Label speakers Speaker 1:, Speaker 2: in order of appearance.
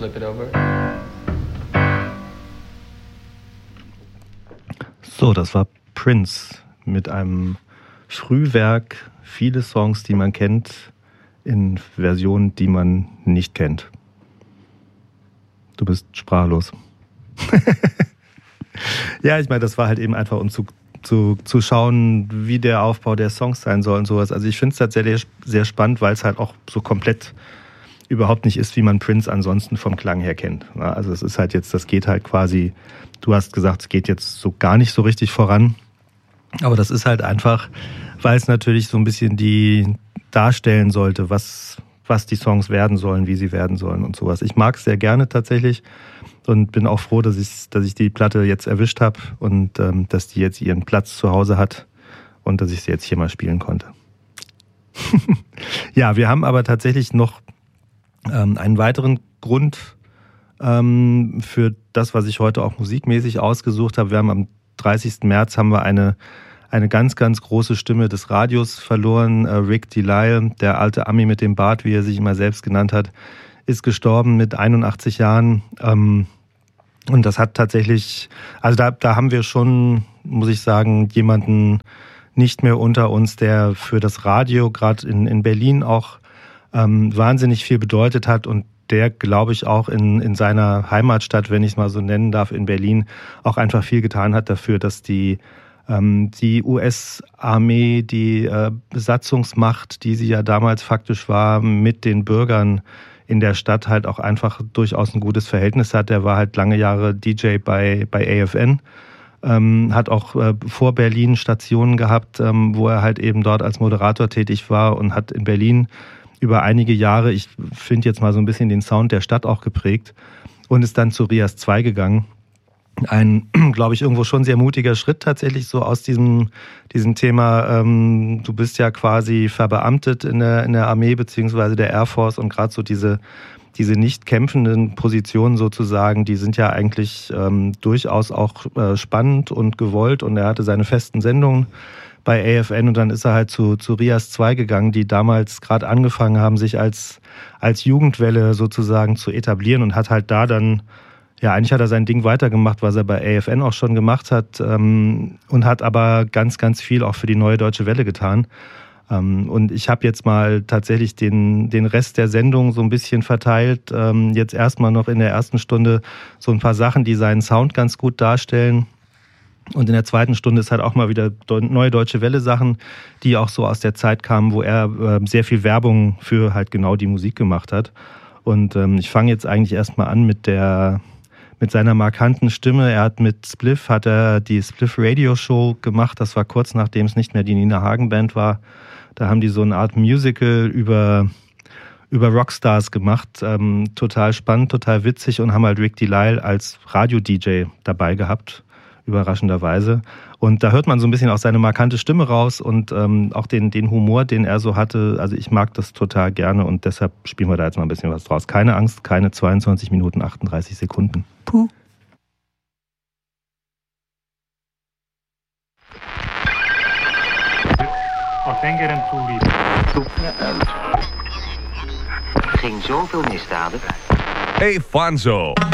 Speaker 1: flip it over.
Speaker 2: So, das war Prince mit einem Frühwerk, viele Songs, die man kennt, in Versionen, die man nicht kennt. Du bist sprachlos. Ja, ich meine, das war halt eben einfach, um zu schauen, wie der Aufbau der Songs sein soll und sowas. Also ich finde es tatsächlich sehr spannend, weil es halt auch so komplett überhaupt nicht ist, wie man Prince ansonsten vom Klang her kennt. Also es ist halt jetzt, das geht halt quasi, du hast gesagt, es geht jetzt so gar nicht so richtig voran. Aber das ist halt einfach, weil es natürlich so ein bisschen die darstellen sollte, was die Songs werden sollen, wie sie werden sollen und sowas. Ich mag es sehr gerne tatsächlich und bin auch froh, dass ich die Platte jetzt erwischt habe und dass die jetzt ihren Platz zu Hause hat und dass ich sie jetzt hier mal spielen konnte. Ja, wir haben aber tatsächlich noch einen weiteren Grund für das, was ich heute auch musikmäßig ausgesucht habe. Wir haben am 30. März haben wir eine ganz, ganz große Stimme des Radios verloren. Rick Delisle, der alte Ami mit dem Bart, wie er sich immer selbst genannt hat, ist gestorben mit 81 Jahren. Und das hat tatsächlich, also da haben wir schon, muss ich sagen, jemanden nicht mehr unter uns, der für das Radio gerade in Berlin auch wahnsinnig viel bedeutet hat und der, glaube ich, auch in seiner Heimatstadt, wenn ich es mal so nennen darf, in Berlin, auch einfach viel getan hat dafür, dass die US-Armee, die Besatzungsmacht, die sie ja damals faktisch war, mit den Bürgern in der Stadt halt auch einfach durchaus ein gutes Verhältnis hat. Der war halt lange Jahre DJ bei AFN, hat auch vor Berlin Stationen gehabt, wo er halt eben dort als Moderator tätig war und hat in Berlin über einige Jahre, ich finde jetzt mal so ein bisschen den Sound der Stadt auch geprägt und ist dann zu RIAS 2 gegangen. Ein, glaube ich, irgendwo schon sehr mutiger Schritt tatsächlich so aus diesem Thema, du bist ja quasi verbeamtet in der Armee beziehungsweise der Air Force und gerade so diese nicht kämpfenden Positionen sozusagen, die sind ja eigentlich durchaus auch spannend und gewollt und er hatte seine festen Sendungen bei AFN und dann ist er halt zu RIAS 2 gegangen, die damals gerade angefangen haben, sich als Jugendwelle sozusagen zu etablieren und hat halt da dann, ja, eigentlich hat er sein Ding weitergemacht, was er bei AFN auch schon gemacht hat und hat aber ganz, ganz viel auch für die Neue Deutsche Welle getan. Und ich habe jetzt mal tatsächlich den Rest der Sendung so ein bisschen verteilt. Jetzt erstmal noch in der ersten Stunde so ein paar Sachen, die seinen Sound ganz gut darstellen. Und in der zweiten Stunde ist halt auch mal wieder Neue Deutsche Welle Sachen, die auch so aus der Zeit kamen, wo er sehr viel Werbung für halt genau die Musik gemacht hat. Und ich fange jetzt eigentlich erstmal an mit seiner markanten Stimme. Er hat mit Spliff, hat er die Spliff Radio Show gemacht. Das war kurz nachdem es nicht mehr die Nina Hagen Band war. Da haben die so eine Art Musical über Rockstars gemacht. Total spannend, total witzig und haben halt Rick Delisle als Radio-DJ dabei gehabt. Überraschenderweise. Und da hört man so ein bisschen auch seine markante Stimme raus und auch den Humor, den er so hatte. Also ich mag das total gerne und deshalb spielen wir da jetzt mal ein bisschen was draus. Keine Angst, keine 22 Minuten 38 Sekunden. Puh.
Speaker 3: Wat denk je aan toe, lief?
Speaker 4: Ging zoveel misdaden.
Speaker 5: Hey, Fanzo.